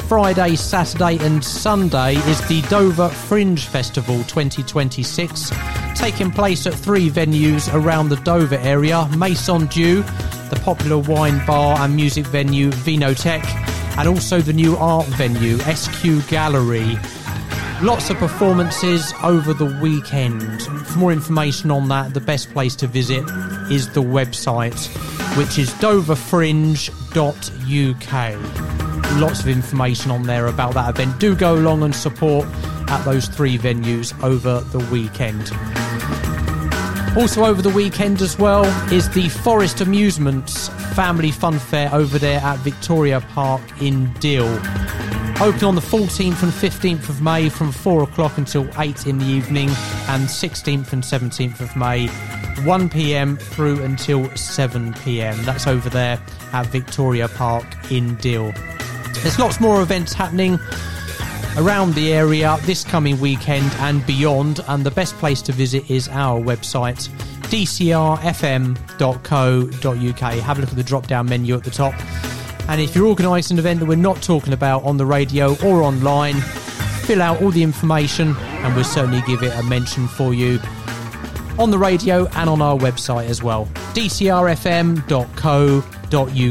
Friday, Saturday and Sunday is the Dover Fringe Festival 2026, taking place at 3 venues around the Dover area: Maison Dieu, the popular wine bar and music venue Vinotech, and also the new art venue SQ Gallery. Lots of performances over the weekend. For more information on that, the best place to visit is the website, which is doverfringe.uk. Lots of information on there about that event. Do go along and support at those 3 venues over the weekend. Also over the weekend as well is the Forest Amusements Family Fun Fair over there at Victoria Park in Deal. Open on the 14th and 15th of May from 4 o'clock until 8 in the evening, and 16th and 17th of May 1 p.m. through until 7 p.m. That's over there at Victoria Park in Deal. There's lots more events happening around the area this coming weekend and beyond, and the best place to visit is our website, dcrfm.co.uk. Have a look at the drop-down menu at the top. And if you're organising an event that we're not talking about on the radio or online, fill out all the information and we'll certainly give it a mention for you on the radio and on our website as well, dcrfm.co.uk.